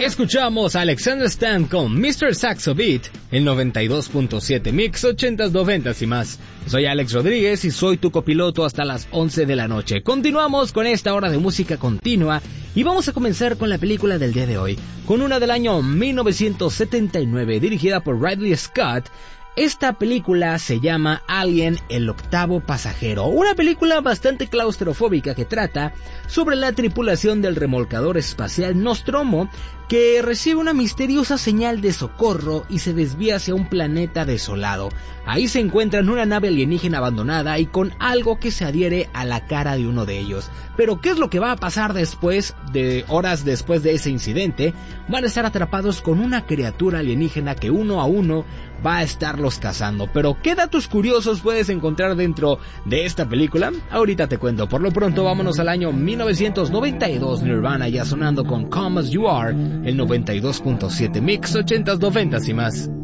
Escuchamos a Alexander Stan con Mr. Saxo Beat, el 92.7 Mix 80s, 90s y más. Soy Alex Rodríguez y soy tu copiloto hasta las 11 de la noche. Continuamos con esta hora de música continua y vamos a comenzar con la película del día de hoy, con una del año 1979 dirigida por Ridley Scott. Esta película se llama Alien, el octavo pasajero, una película bastante claustrofóbica que trata sobre la tripulación del remolcador espacial Nostromo, que recibe una misteriosa señal de socorro y se desvía hacia un planeta desolado. Ahí se encuentran una nave alienígena abandonada y con algo que se adhiere a la cara de uno de ellos. Pero ¿qué es lo que va a pasar horas después de ese incidente? Van a estar atrapados con una criatura alienígena que uno a uno va a estarlos cazando. Pero ¿qué datos curiosos puedes encontrar dentro de esta película? Ahorita te cuento. Por lo pronto vámonos al año 1992, Nirvana ya sonando con Come As You Are, el 92.7 Mix 80s, 90s y más.